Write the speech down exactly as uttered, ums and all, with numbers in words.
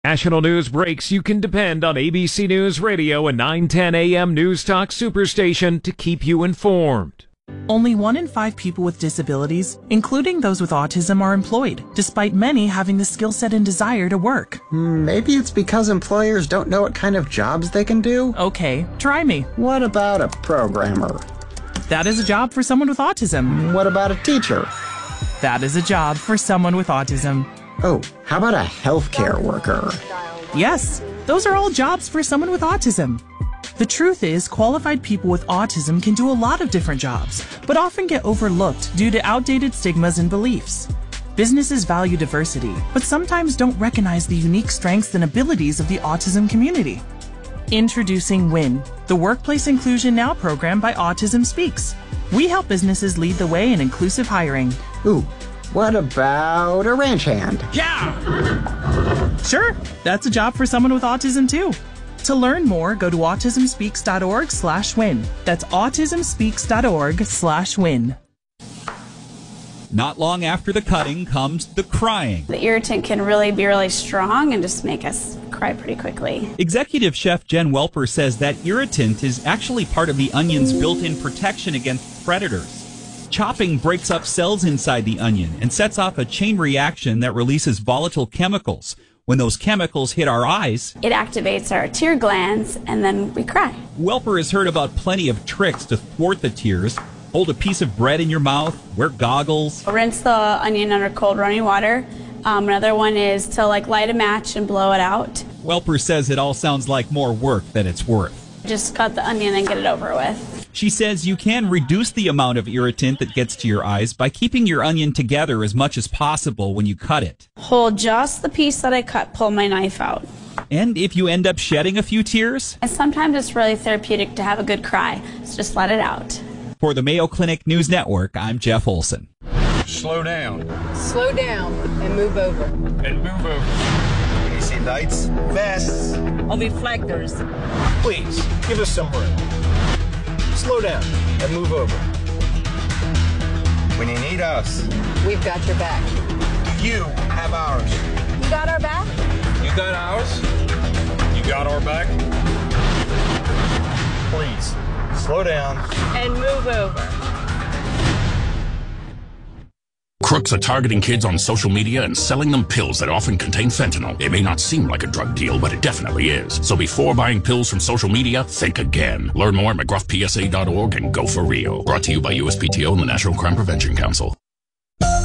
National news breaks you can depend on A B C News Radio and nine ten A M News Talk Superstation to keep you informed. Only one in five people with disabilities, including those with autism, are employed, despite many having the skill set and desire to work. Maybe it's because employers don't know what kind of jobs they can do? Okay, try me. What about a programmer? That is a job for someone with autism. What about a teacher? That is a job for someone with autism. Oh, how about a healthcare worker? Yes, those are all jobs for someone with autism. The truth is, qualified people with autism can do a lot of different jobs, but often get overlooked due to outdated stigmas and beliefs. Businesses value diversity, but sometimes don't recognize the unique strengths and abilities of the autism community. Introducing WIN, the Workplace Inclusion Now program by Autism Speaks. We help businesses lead the way in inclusive hiring. Ooh, what about a ranch hand? Yeah! Sure, that's a job for someone with autism too. To learn more, go to autism speaks dot org slash win. That's autism speaks dot org slash win. Not long after the cutting comes the crying. The irritant can really be really strong and just make us cry pretty quickly. Executive Chef Jen Welper says that irritant is actually part of the onion's built-in protection against predators. Chopping breaks up cells inside the onion and sets off a chain reaction that releases volatile chemicals. When those chemicals hit our eyes, it activates our tear glands and then we cry. Welper has heard about plenty of tricks to thwart the tears. Hold a piece of bread in your mouth, wear goggles. Rinse the onion under cold running water. Um, another one is to like light a match and blow it out. Welper says it all sounds like more work than it's worth. Just cut the onion and get it over with. She says you can reduce the amount of irritant that gets to your eyes by keeping your onion together as much as possible when you cut it. Hold just the piece that I cut, pull my knife out. And if you end up shedding a few tears? And sometimes it's really therapeutic to have a good cry, so just let it out. For the Mayo Clinic News Network, I'm Jeff Olson. Slow down. Slow down and move over. And move over. When you see lights, vests, or reflectors, please give us some room. Slow down and move over. When you need us, we've got your back. You have ours. You got our back? You got ours? You got our back? Please, slow down and move over. Crooks are targeting kids on social media and selling them pills that often contain fentanyl. It may not seem like a drug deal, but it definitely is. So before buying pills from social media, think again. Learn more at mcgruff p s a dot org and go for real. Brought to you by U S P T O and the National Crime Prevention Council.